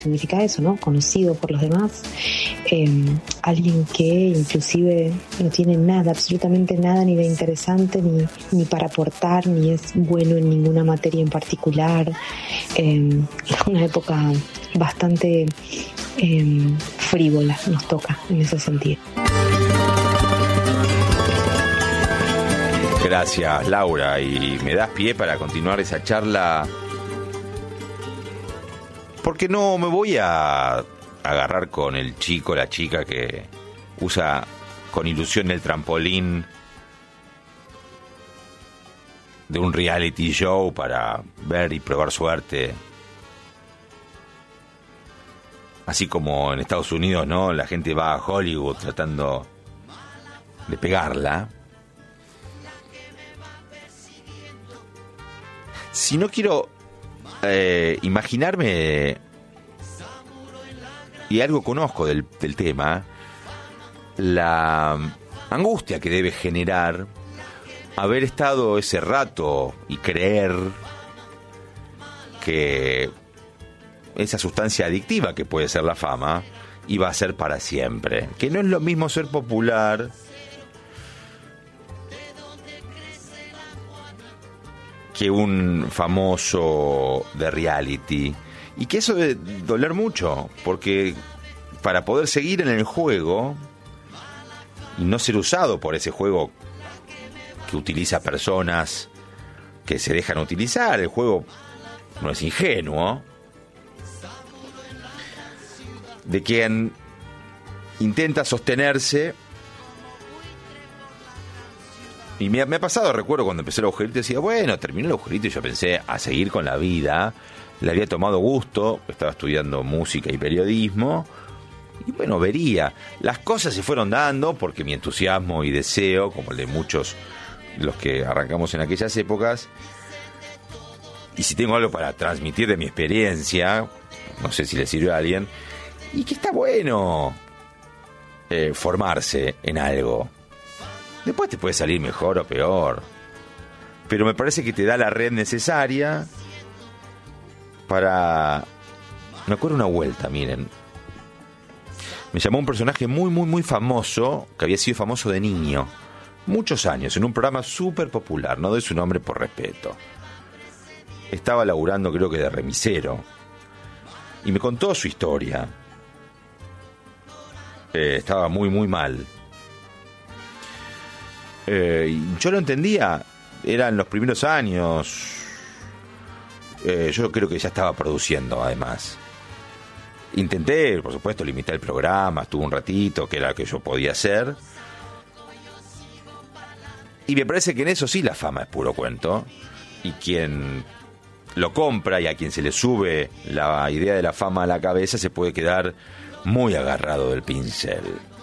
significa eso, ¿no? Conocido por los demás, alguien que inclusive no tiene nada, absolutamente nada, ni de interesante, ni para aportar, ni es bueno en ninguna materia en particular. Una época bastante frívola nos toca en ese sentido. Gracias, Laura, y me das pie para continuar esa charla, porque no me voy a agarrar con el chico, la chica que usa con ilusión el trampolín de un reality show para ver y probar suerte. Así como en Estados Unidos, ¿no? La gente va a Hollywood tratando de pegarla. Si no quiero imaginarme, y algo conozco del tema, la angustia que debe generar haber estado ese rato y creer que esa sustancia adictiva que puede ser la fama iba a ser para siempre. Que no es lo mismo ser popular que un famoso de reality, y que eso debe doler mucho, porque para poder seguir en el juego y no ser usado por ese juego que utiliza personas que se dejan utilizar, el juego no es ingenuo, de quien intenta sostenerse. Y me ha pasado, recuerdo cuando empecé el agujerito, decía, bueno, terminó el agujerito y yo pensé a seguir con la vida. Le había tomado gusto, estaba estudiando música y periodismo, y bueno, vería. Las cosas se fueron dando porque mi entusiasmo y deseo, como el de muchos de los que arrancamos en aquellas épocas, y si tengo algo para transmitir de mi experiencia, no sé si le sirve a alguien, y que está bueno formarse en algo. Después te puede salir mejor o peor, pero me parece que te da la red necesaria para... Me acuerdo una vuelta, miren. Me llamó un personaje muy famoso, que había sido famoso de niño, muchos años, en un programa súper popular, no doy su nombre por respeto. Estaba laburando, creo que de remisero, y me contó su historia. Estaba muy mal. Yo lo entendía, eran los primeros años. Yo creo que ya estaba produciendo, además. Intenté, por supuesto, limitar el programa, estuve un ratito, que era lo que yo podía hacer. Y me parece que en eso sí la fama es puro cuento. Y quien lo compra y a quien se le sube la idea de la fama a la cabeza se puede quedar muy agarrado del pincel.